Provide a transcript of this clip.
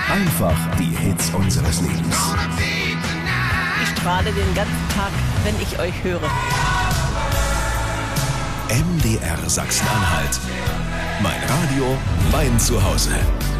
Einfach die Hits unseres Lebens. Ich strahle den ganzen Tag, wenn ich euch höre. MDR Sachsen-Anhalt. Mein Radio, mein Zuhause.